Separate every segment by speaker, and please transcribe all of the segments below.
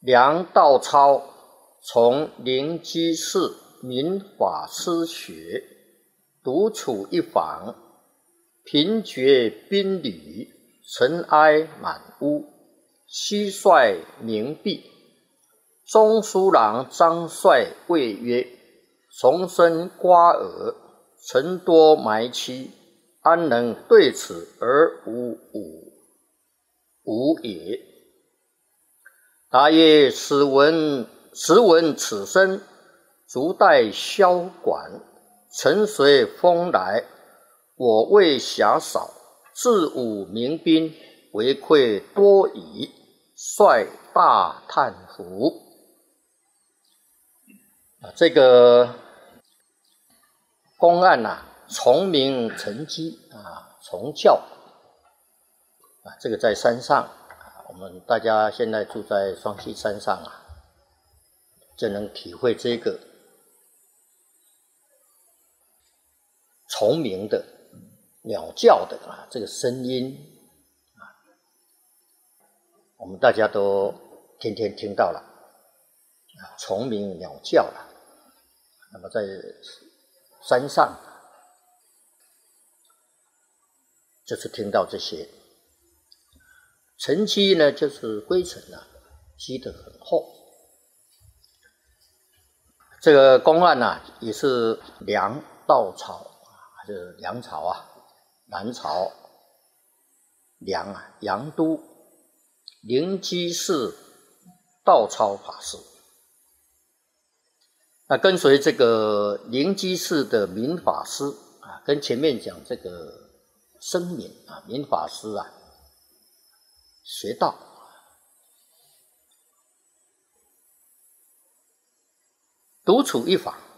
Speaker 1: 梁道超从灵基寺明法师学，独处一房，贫绝宾旅，尘埃满屋，蟋蟀鸣闭。中书郎张帅谓曰：虫生瓜蛾，尘多埋期，安能对此而无也？答曰：时闻此身，足待萧管，尘随风来，我为狭少，自武民兵，为愧多矣。率大叹服。这个公案崇明成基崇教这个在山上我们大家现在住在双溪山上就能体会这个虫鸣的鸟叫的这个声音我们大家都天天听到了虫鸣鸟叫了。那么在山上就是听到这些尘积呢，就是灰尘积得很厚。这个公案也是梁道超就是梁朝南朝杨都灵基寺道超法师。那跟随这个灵基寺的明法师跟前面讲这个声明明法师学道，独处一房，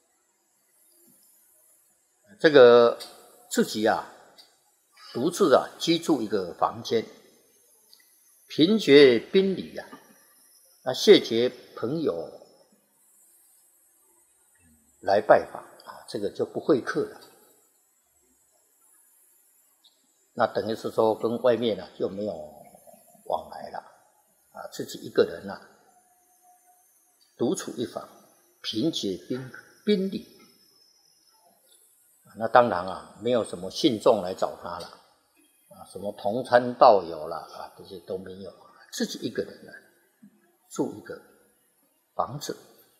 Speaker 1: 这个自己独自居住一个房间，贫绝宾旅谢绝朋友来拜访这个就不会客了。那等于是说跟外面就没有往来了自己一个人独处一房，贫绝宾旅。那当然没有什么信众来找他了什么同参道友了这些都没有，自己一个人住一个房子。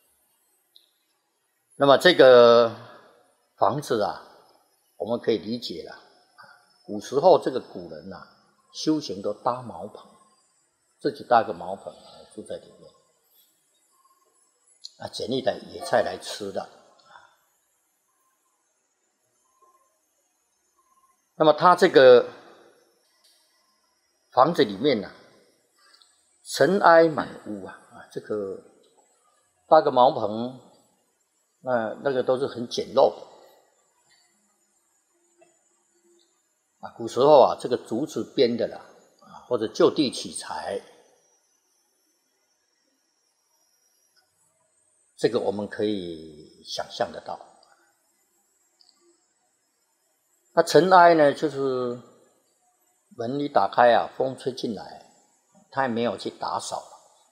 Speaker 1: 那么这个房子我们可以理解了，古时候这个古人修行都搭茅棚，自己搭个茅棚住在里面捡一点野菜来吃的那么他这个房子里面尘埃满屋这个搭个茅棚那个都是很简陋的古时候这个竹子编的啦或者就地取材，这个我们可以想象得到。那尘埃呢，就是门一打开风吹进来，他也没有去打扫，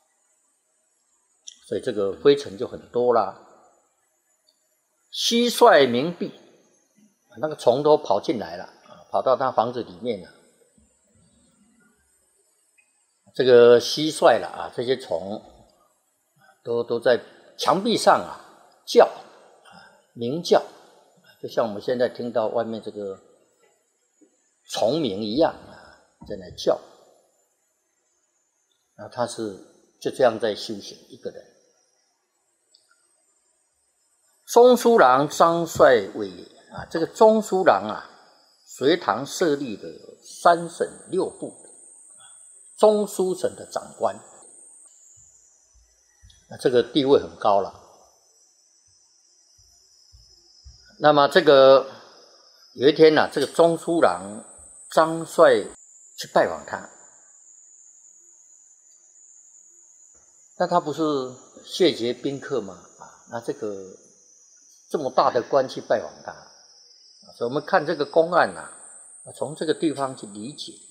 Speaker 1: 所以这个灰尘就很多啦。蟋蟀鸣闭，那个虫都跑进来了跑到他房子里面这个蟋蟀这些虫都在墙壁上叫鸣叫，就像我们现在听到外面这个虫鸣一样在那叫。他是就这样在修行一个人。中书郎张帅谓这个中书郎隋唐设立的3省6部中书省的长官，这个地位很高了。那么这个有一天这个中书郎张帅去拜访他，那他不是谢绝宾客吗那这个这么大的官去拜访他所以我们看这个公案从这个地方去理解